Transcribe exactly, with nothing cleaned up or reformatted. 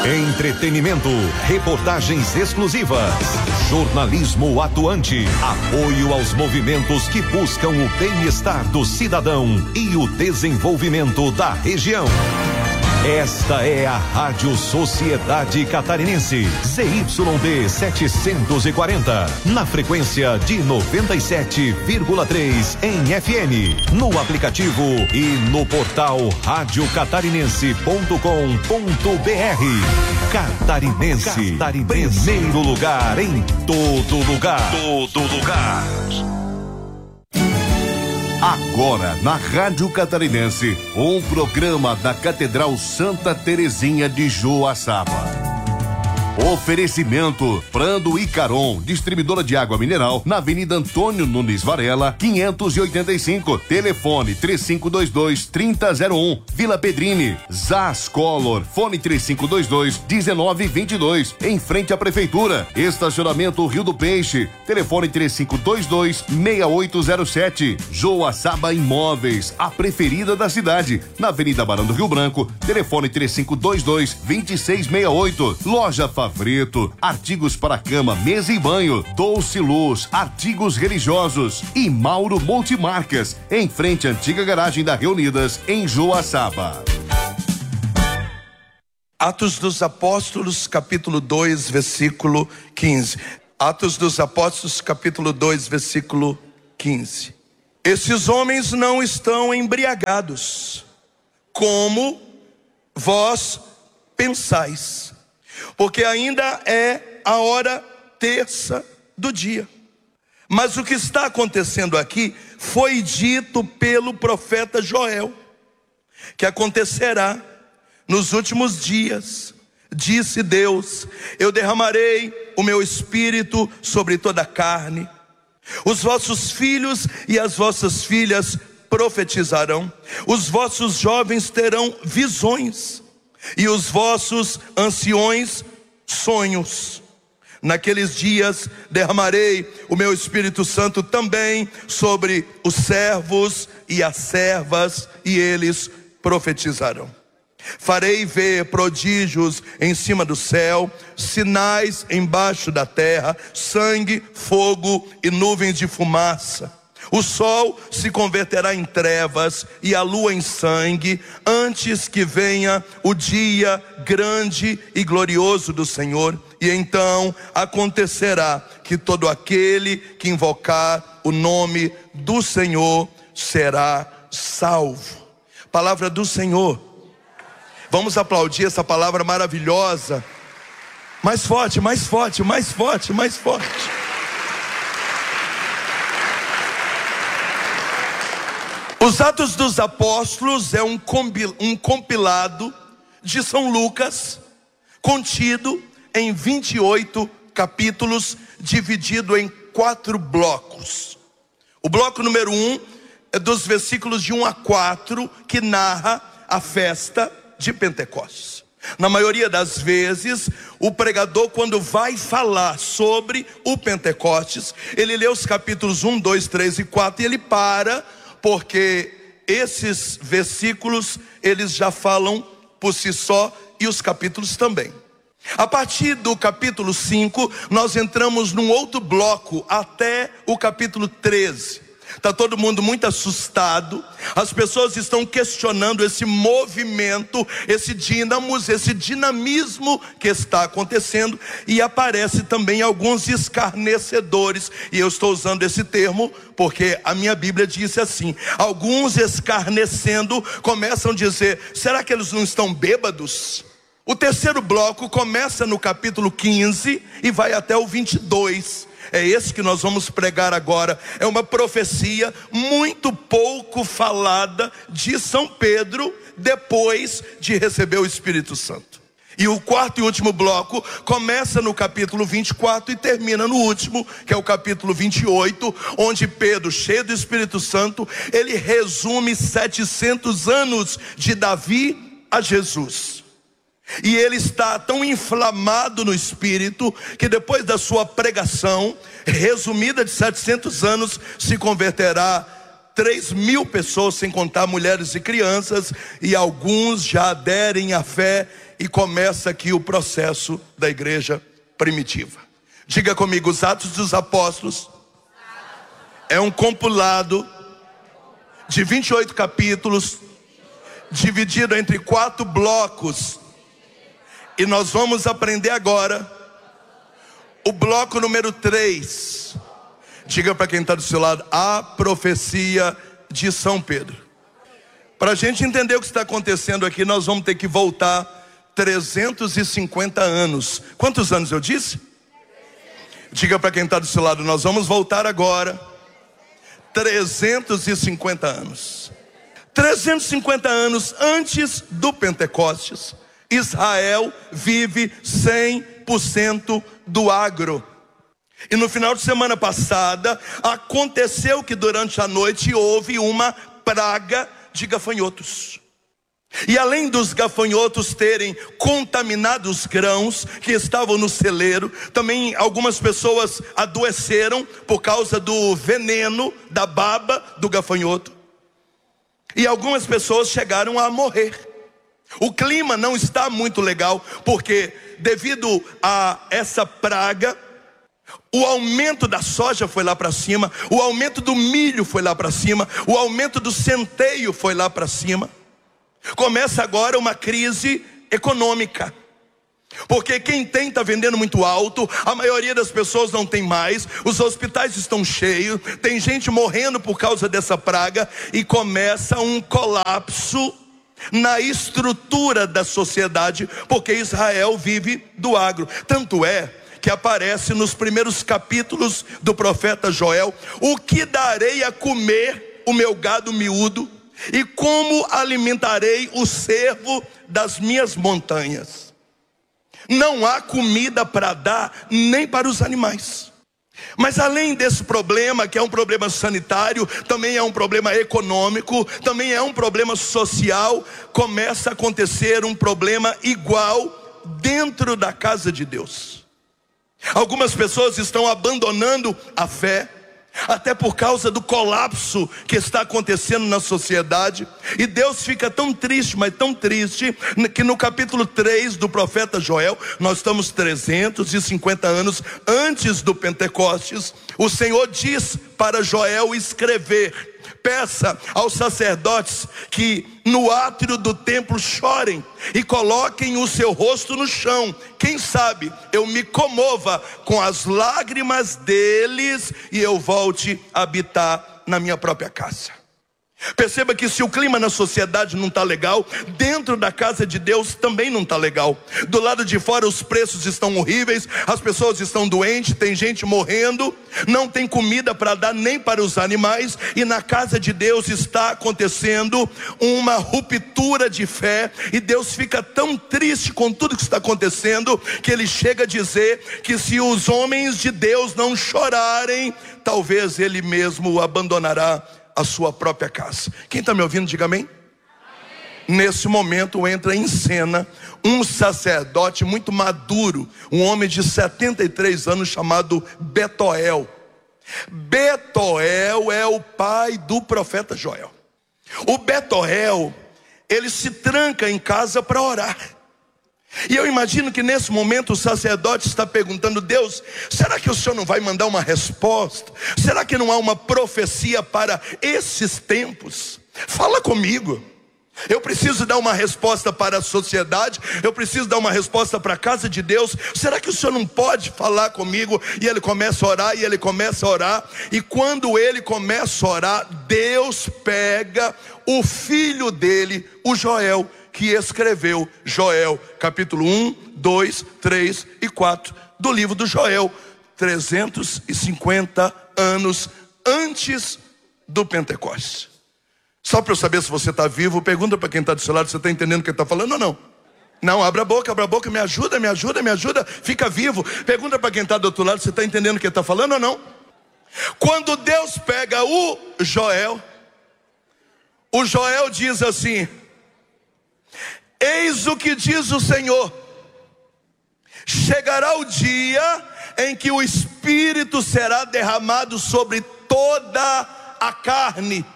Entretenimento, reportagens exclusivas, jornalismo atuante, apoio aos movimentos que buscam o bem-estar do cidadão e o desenvolvimento da região. Esta é a Rádio Sociedade Catarinense, Z Y D setecentos e quarenta, na frequência de noventa e sete vírgula três em F M, no aplicativo e no portal rádio catarinense ponto com ponto b r. Catarinense, Catarinense, primeiro lugar em todo lugar. Todo lugar. Agora, na Rádio Catarinense, um programa da Catedral Santa Terezinha de Joaçaba. Oferecimento Prando e Caron, distribuidora de água mineral, na Avenida Antônio Nunes Varela, quinhentos e oitenta e cinco. Telefone três cinco dois dois, três zero zero um. Vila Pedrini. Zaz Color, fone três cinco dois dois, um nove dois dois. Em frente à Prefeitura. Estacionamento Rio do Peixe. Telefone três cinco dois dois, seis oito zero sete. Joaçaba Imóveis, a preferida da cidade. Na Avenida Barão do Rio Branco. Telefone três cinco dois dois, dois seis seis oito. Loja Favreto, artigos para cama, mesa e banho. Doce Luz, artigos religiosos. E Mauro Multimarcas, em frente à antiga garagem da Reunidas, em Joaçaba. Atos dos Apóstolos, capítulo dois, versículo quinze. Atos dos Apóstolos, capítulo dois, versículo quinze. Esses homens não estão embriagados, como vós pensais, porque ainda é a hora terça do dia. Mas o que está acontecendo aqui foi dito pelo profeta Joel, que acontecerá nos últimos dias. Disse Deus: eu derramarei o meu espírito sobre toda a carne. Os vossos filhos e as vossas filhas profetizarão. Os vossos jovens terão visões, e os vossos anciões sonhos. Naqueles dias derramarei o meu Espírito Santo também sobre os servos e as servas, e eles profetizarão. Farei ver prodígios em cima do céu, sinais embaixo da terra, sangue, fogo e nuvens de fumaça. O sol se converterá em trevas e a lua em sangue, antes que venha o dia grande e glorioso do Senhor. E então acontecerá que todo aquele que invocar o nome do Senhor será salvo. Palavra do Senhor. Vamos aplaudir essa palavra maravilhosa. Mais forte, mais forte, mais forte, mais forte. Os Atos dos Apóstolos é um compilado de São Lucas, contido em vinte e oito capítulos, dividido em quatro blocos. O bloco número um é dos versículos de um a quatro, que narra a festa de Pentecostes. Na maioria das vezes, o pregador, quando vai falar sobre o Pentecostes, ele lê os capítulos um, dois, três e quatro e ele para, porque esses versículos, eles já falam por si só, e os capítulos também. A partir do capítulo cinco, nós entramos num outro bloco, até o capítulo treze. Está todo mundo muito assustado. As pessoas estão questionando esse movimento, esse dínamos, esse dinamismo que está acontecendo. E aparece também alguns escarnecedores. E eu estou usando esse termo porque a minha Bíblia disse assim: alguns escarnecendo começam a dizer: será que eles não estão bêbados? O terceiro bloco começa no capítulo quinze e vai até o vinte e dois. É esse que nós vamos pregar agora. É uma profecia muito pouco falada de São Pedro depois de receber o Espírito Santo. E o quarto e último bloco começa no capítulo vinte e quatro e termina no último, que é o capítulo vinte e oito, onde Pedro, cheio do Espírito Santo, ele resume setecentos anos de Davi a Jesus. E ele está tão inflamado no espírito que depois da sua pregação resumida de setecentos anos se converterá três mil pessoas, sem contar mulheres e crianças, e alguns já aderem à fé, e começa aqui o processo da igreja primitiva. Diga comigo, os Atos dos Apóstolos é um compilado de vinte e oito capítulos, dividido entre quatro blocos, e nós vamos aprender agora o bloco número três. Diga para quem está do seu lado, a profecia de São Pedro. Para a gente entender o que está acontecendo aqui, nós vamos ter que voltar trezentos e cinquenta anos. Quantos anos eu disse? Diga para quem está do seu lado, nós vamos voltar agora trezentos e cinquenta anos. trezentos e cinquenta anos antes do Pentecostes, Israel vive cem por cento do agro. E no final de semana passada, aconteceu que durante a noite houve uma praga de gafanhotos. E além dos gafanhotos terem contaminado os grãos que estavam no celeiro, também algumas pessoas adoeceram por causa do veneno da baba do gafanhoto. E algumas pessoas chegaram a morrer. O clima não está muito legal, porque devido a essa praga, o aumento da soja foi lá para cima, o aumento do milho foi lá para cima, o aumento do centeio foi lá para cima. Começa agora uma crise econômica, porque quem tem está vendendo muito alto, a maioria das pessoas não tem mais, os hospitais estão cheios, tem gente morrendo por causa dessa praga, e começa um colapso na estrutura da sociedade, porque Israel vive do agro. Tanto é que aparece nos primeiros capítulos do profeta Joel: o que darei a comer o meu gado miúdo, e como alimentarei o cervo das minhas montanhas? Não há comida para dar nem para os animais. Mas além desse problema, que é um problema sanitário, também é um problema econômico, também é um problema social, começa a acontecer um problema igual dentro da casa de Deus. Algumas pessoas estão abandonando a fé, até por causa do colapso que está acontecendo na sociedade. E Deus fica tão triste, mas tão triste, que no capítulo três do profeta Joel, nós estamos trezentos e cinquenta anos antes do Pentecostes, o Senhor diz para Joel escrever: peça aos sacerdotes que no átrio do templo chorem e coloquem o seu rosto no chão. Quem sabe eu me comova com as lágrimas deles e eu volte a habitar na minha própria casa. Perceba que se o clima na sociedade não está legal, dentro da casa de Deus também não está legal. Do lado de fora os preços estão horríveis, as pessoas estão doentes, tem gente morrendo, não tem comida para dar nem para os animais. E na casa de Deus está acontecendo uma ruptura de fé, e Deus fica tão triste com tudo que está acontecendo, que ele chega a dizer que se os homens de Deus não chorarem, talvez ele mesmo abandonará a sua própria casa. Quem está me ouvindo, diga amém. Amém. Nesse momento entra em cena um sacerdote muito maduro, um homem de setenta e três anos chamado Betuel. Betuel é o pai do profeta Joel. O Betuel, ele se tranca em casa para orar. E eu imagino que nesse momento o sacerdote está perguntando: Deus, será que o Senhor não vai mandar uma resposta? Será que não há uma profecia para esses tempos? Fala comigo. Eu preciso dar uma resposta para a sociedade, eu preciso dar uma resposta para a casa de Deus. Será que o Senhor não pode falar comigo? E ele começa a orar, e ele começa a orar. E quando ele começa a orar, Deus pega o filho dele, o Joel, que escreveu Joel, capítulo um, dois, três e quatro do livro do Joel, trezentos e cinquenta anos antes do Pentecostes. Só para eu saber se você está vivo, pergunta para quem está do seu lado: você está entendendo o que ele está falando ou não? Não, abra a boca, abra a boca, me ajuda, me ajuda, me ajuda, fica vivo. Pergunta para quem está do outro lado: você está entendendo o que ele está falando ou não? Quando Deus pega o Joel, o Joel diz assim: eis o que diz o Senhor: chegará o dia em que o Espírito será derramado sobre toda a carne.